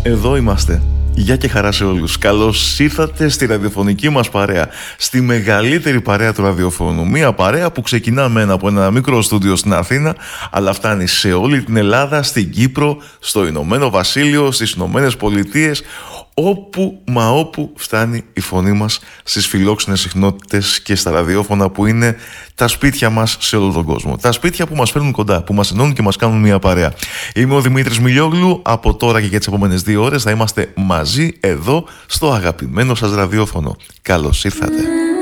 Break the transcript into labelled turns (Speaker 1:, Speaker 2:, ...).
Speaker 1: Εδώ είμαστε. Γεια και χαρά σε όλους. Καλώς ήρθατε στη ραδιοφωνική μας παρέα. Στη μεγαλύτερη παρέα του ραδιοφώνου. Μία παρέα που ξεκινά από ένα μικρό στούντιο στην Αθήνα, αλλά φτάνει σε όλη την Ελλάδα, στην Κύπρο, στο Ηνωμένο Βασίλειο, στις Ηνωμένες Πολιτείες, όπου φτάνει η φωνή μας στις φιλόξενες συχνότητες και στα ραδιόφωνα που είναι τα σπίτια μας σε όλο τον κόσμο. Τα σπίτια που μας φέρνουν κοντά, που μας ενώνουν και μας κάνουν μια παρέα. Είμαι ο Δημήτρης Μιλιόγλου. Από τώρα και για τις επόμενες 2 ώρες θα είμαστε μαζί εδώ στο αγαπημένο σας ραδιόφωνο. Καλώς ήρθατε.